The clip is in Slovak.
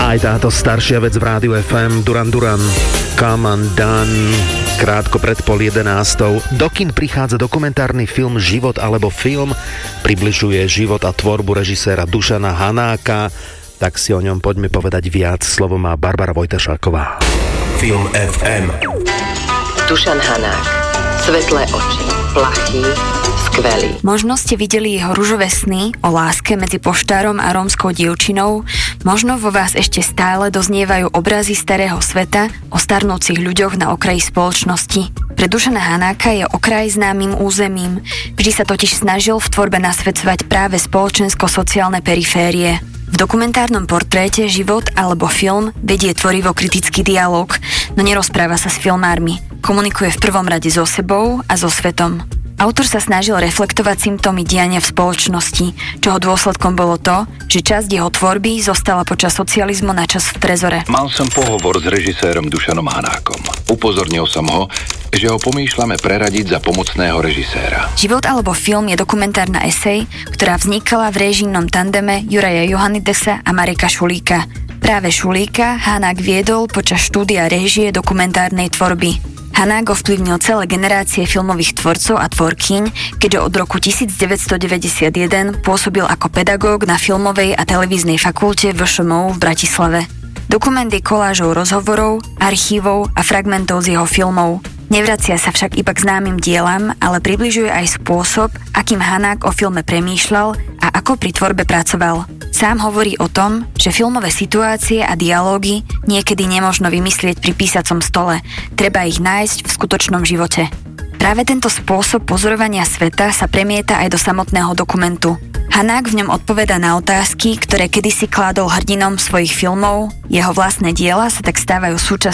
Aj táto staršia vec v Rádiu FM, Duran Duran, Come Undone, krátko pred 10:30. Do kín prichádza dokumentárny film Život alebo film, približuje život a tvorbu režiséra Dušana Hanáka, tak si o ňom poďme povedať viac. Slovo má Barbara Vojtašáková. Film FM. Dušan Hanák. Svetlé oči, plachý, skvelý. Možno ste videli jeho ružové sny o láske medzi poštárom a rómskou dievčinou, možno vo vás ešte stále doznievajú obrazy starého sveta o starnúcich ľuďoch na okraji spoločnosti. Pre Dušana Hanáka je okraj známym územím, vždy sa totiž snažil v tvorbe nasvedcovať práve spoločensko-sociálne periférie. V dokumentárnom portréte Život alebo film vedie tvorivo kritický dialog, no nerozpráva sa s filmármi. Komunikuje v prvom rade so sebou a so svetom. Autor sa snažil reflektovať symptómy diania v spoločnosti, čoho dôsledkom bolo to, že časť jeho tvorby zostala počas socializmu na čas v trezore. Mal som pohovor s režisérom Dušanom Hanákom. Upozornil som ho, že ho pomýšľame preradiť za pomocného režiséra. Život alebo film je dokumentárna esej, ktorá vznikala v režijnom tandeme Juraja Johannidesa a Mareka Šulíka. Práve Šulíka Hanák viedol počas štúdia réžie dokumentárnej tvorby. Hanák ovplyvnil celé generácie filmových tvorcov a tvorkyň, keďže od roku 1991 pôsobil ako pedagóg na filmovej a televíznej fakulte VŠMU v Bratislave. Dokument je kolážou rozhovorov, archívov a fragmentov z jeho filmov. Nevracia sa však iba k známym dielam, ale približuje aj spôsob, akým Hanák o filme premýšľal a ako pri tvorbe pracoval. Sám hovorí o tom, že filmové situácie a dialógy niekedy nemožno vymyslieť pri písacom stole, treba ich nájsť v skutočnom živote. Práve tento spôsob pozorovania sveta sa premieta aj do samotného dokumentu. Hanák v ňom odpovedá na otázky, ktoré kedysi kládol hrdinom svojich filmov, jeho vlastné diela sa tak stávajú súčasťou